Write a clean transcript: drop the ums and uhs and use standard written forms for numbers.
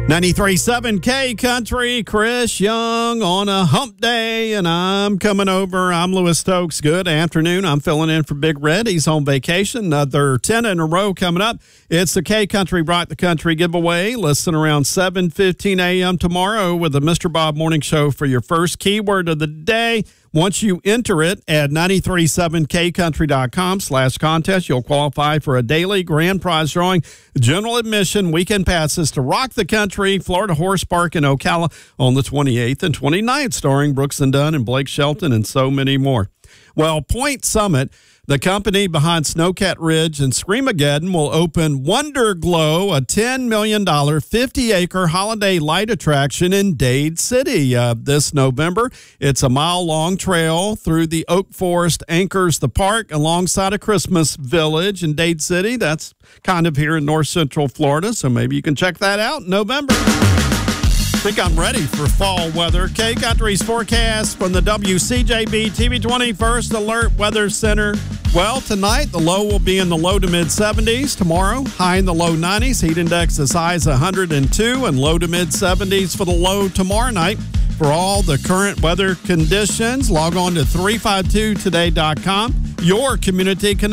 93.7 K Country, Chris Young on a hump day, and I'm coming over. I'm Lewis Stokes. Good afternoon. I'm filling in for Big Red. He's on vacation. Another 10 in a row coming up. It's the K Country Rock the Country giveaway. Listen around 7:15 a.m. tomorrow with the Mr. Bob Morning Show for your first keyword of the day. Once you enter it at 937kcountry.com/contest, you'll qualify for a daily grand prize drawing, general admission, weekend passes to Rock the Country, Florida Horse Park in Ocala on the 28th and 29th, starring Brooks and Dunn and Blake Shelton and so many more. Well, Point Summit, the company behind Snowcat Ridge and Screamageddon, will open Wonder Glow, a $10 million 50-acre holiday light attraction in Dade City this November. It's a mile-long trail through the oak forest, anchors the park alongside a Christmas village in Dade City. That's kind of here in north central Florida, so maybe you can check that out in November. I think I'm ready for fall weather. K Country's forecast from the WCJB TV20 First Alert Weather Center. Well, tonight the low will be in the low to mid 70s. Tomorrow, high in the low 90s. Heat index as high as 102 and low to mid 70s for the low tomorrow night. For all the current weather conditions, log on to 352today.com. Your community connect.